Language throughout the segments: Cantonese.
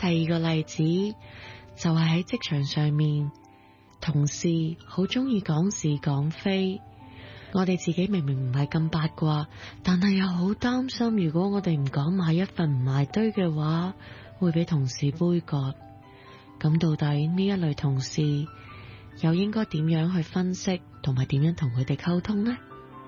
第二個例子就係喺職場上面，同事好鍾意講是講非，我哋自己明明唔係咁八卦，但係又好擔心，如果我哋唔講埋一份唔埋堆嘅話，會俾同事杯葛。咁到底呢一類同事又應該點樣去分析，同埋點樣同佢哋溝通呢？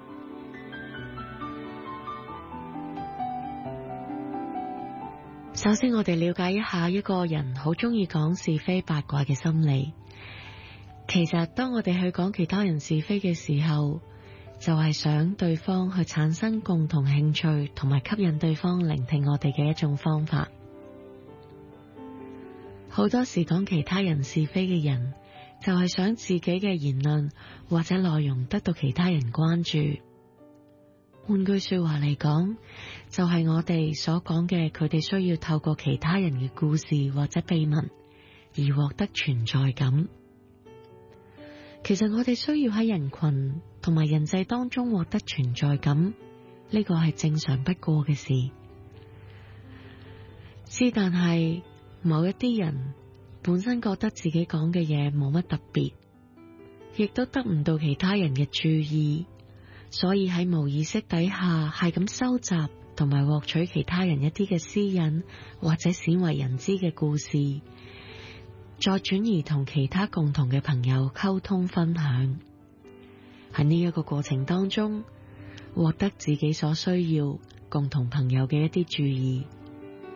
首先，我哋了解一下一個人好鍾意講是非八卦嘅心理。其實當我哋去講其他人是非嘅時候，就係想對方去產生共同興趣，同埋吸引對方聆聽我哋嘅一種方法。好多時講其他人是非嘅人，就係想自己嘅言論或者內容得到其他人關注。換句說話嚟講，就係我哋所講嘅，佢哋需要透過其他人嘅故事或者秘密而獲得存在感。其實我哋需要喺人群同埋人際當中獲得存在感，呢個係正常不過嘅事。但係某一啲人本身覺得自己講嘅嘢冇乜特別，亦都得唔到其他人嘅注意，所以喺無意識底下係咁收集同埋獲取其他人一啲嘅私隱或者鮮為人知嘅故事，再轉移同其他共同嘅朋友溝通分享。喺呢一個過程當中，獲得自己所需要共同朋友嘅一啲注意。